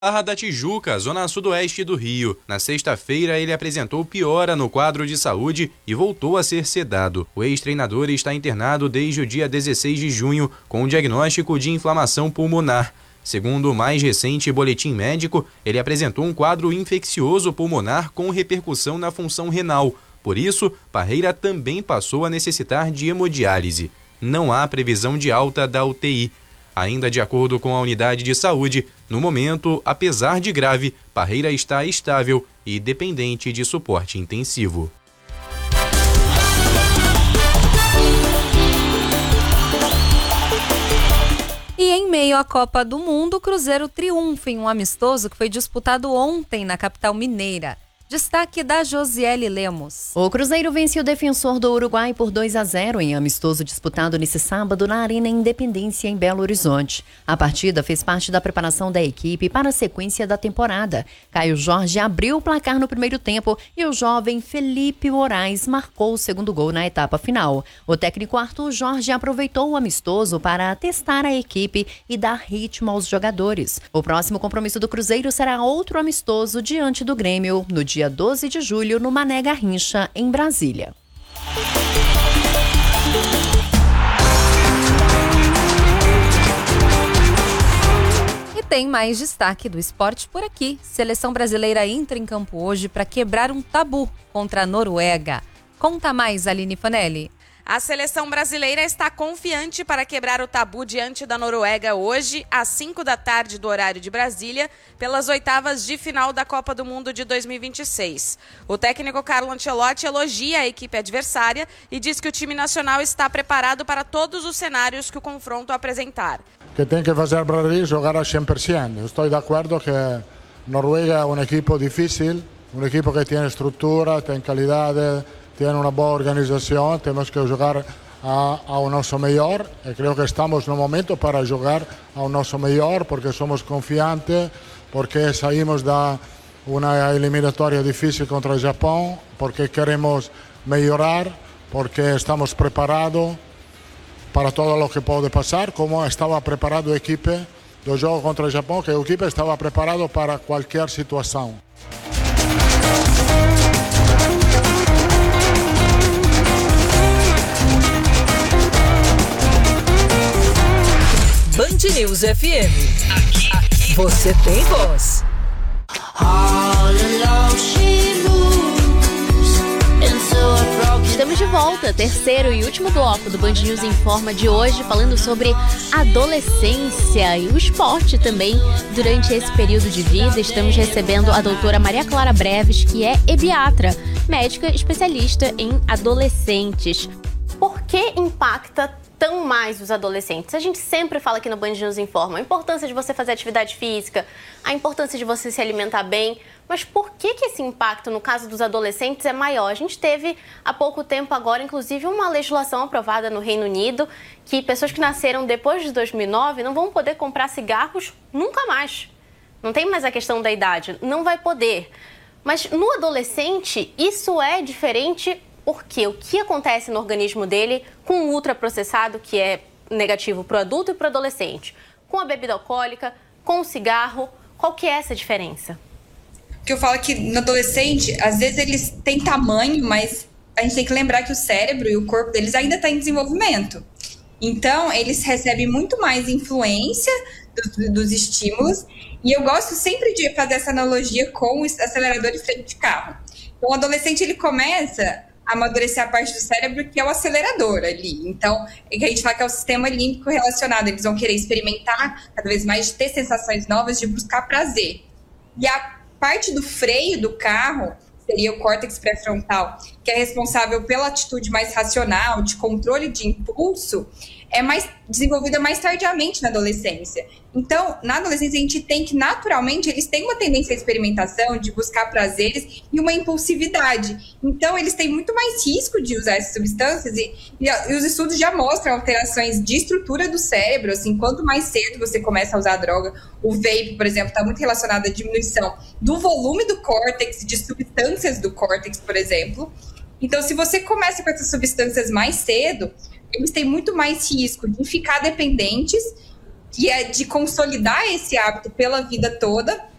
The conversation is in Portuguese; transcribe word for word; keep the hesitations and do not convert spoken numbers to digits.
Barra da Tijuca, zona sudoeste do Rio. Na sexta-feira, ele apresentou piora no quadro de saúde e voltou a ser sedado. O ex-treinador está internado desde o dia dezesseis de junho com o diagnóstico de inflamação pulmonar. Segundo o mais recente boletim médico, ele apresentou um quadro infeccioso pulmonar com repercussão na função renal. Por isso, Parreira também passou a necessitar de hemodiálise. Não há previsão de alta da U T I. Ainda de acordo com a unidade de saúde, no momento, apesar de grave, Parreira está estável e dependente de suporte intensivo. E em meio à Copa do Mundo, o Cruzeiro triunfa em um amistoso que foi disputado ontem na capital mineira. Destaque da Josiele Lemos. O Cruzeiro vence o Defensor do Uruguai por dois a zero em amistoso disputado nesse sábado na Arena Independência, em Belo Horizonte. A partida fez parte da preparação da equipe para a sequência da temporada. Caio Jorge abriu o placar no primeiro tempo e o jovem Felipe Moraes marcou o segundo gol na etapa final. O técnico Arthur Jorge aproveitou o amistoso para testar a equipe e dar ritmo aos jogadores. O próximo compromisso do Cruzeiro será outro amistoso diante do Grêmio, no dia dia doze de julho, no Mané Garrincha, em Brasília. E tem mais destaque do esporte por aqui. Seleção brasileira entra em campo hoje para quebrar um tabu contra a Noruega. Conta mais, Aline Fanelli. A seleção brasileira está confiante para quebrar o tabu diante da Noruega hoje, às cinco da tarde do horário de Brasília, pelas oitavas de final da Copa do Mundo de dois mil e vinte e seis. O técnico Carlo Ancelotti elogia a equipe adversária e diz que o time nacional está preparado para todos os cenários que o confronto apresentar. Que tem que fazer o Brasil jogar a cem por cento. Estou de acordo que a Noruega é um equipo difícil, um equipo que tem estrutura, tem qualidade, tiene una boa organización, tenemos que jogar a, ao nosso melhor e creo que estamos no momento para jogar ao nosso melhor porque somos confiantes, porque saímos da uma eliminatória difícil contra o Japão, porque queremos melhorar, porque estamos preparados para todo o que pode passar, como estava preparado a equipe do jogo contra o Japão, que a equipe estava preparado para qualquer situação. Band News F M. Aqui, aqui você tem voz. Estamos de volta, terceiro e último bloco do Band News Informa de hoje, falando sobre adolescência e o esporte também durante esse período de vida. Estamos recebendo a doutora Maria Clara Breves, que é pediatra, médica especialista em adolescentes. Por que impacta tão mais os adolescentes? A gente sempre fala aqui no Band News Informa a importância de você fazer atividade física, a importância de você se alimentar bem, mas por que que esse impacto no caso dos adolescentes é maior? A gente teve há pouco tempo agora, inclusive, uma legislação aprovada no Reino Unido que pessoas que nasceram depois de dois mil e nove não vão poder comprar cigarros nunca mais. Não tem mais a questão da idade, não vai poder. Mas no adolescente isso é diferente. Porque o que acontece no organismo dele com o ultraprocessado, que é negativo para o adulto e para o adolescente, com a bebida alcoólica, com o cigarro, qual que é essa diferença? O que eu falo é que no adolescente, às vezes eles têm tamanho, mas a gente tem que lembrar que o cérebro e o corpo deles ainda está em desenvolvimento. Então, eles recebem muito mais influência dos, dos estímulos. E eu gosto sempre de fazer essa analogia com os aceleradores de carro. Então, o adolescente, ele começa a amadurecer a parte do cérebro que é o acelerador ali. Então, é que a gente fala que é o sistema límbico relacionado. Eles vão querer experimentar cada vez mais, de ter sensações novas, de buscar prazer. E a parte do freio do carro seria o córtex pré-frontal, que é responsável pela atitude mais racional, de controle de impulso, é mais desenvolvida mais tardiamente na adolescência. Então, na adolescência, a gente tem que, naturalmente, eles têm uma tendência à experimentação, de buscar prazeres e uma impulsividade. Então, eles têm muito mais risco de usar essas substâncias e, e, e os estudos já mostram alterações de estrutura do cérebro, assim, quanto mais cedo você começa a usar a droga. O vape, por exemplo, está muito relacionado à diminuição do volume do córtex, de substâncias do córtex, por exemplo. Então, se você começa com essas substâncias mais cedo, eles têm muito mais risco de ficar dependentes que é de consolidar esse hábito pela vida toda,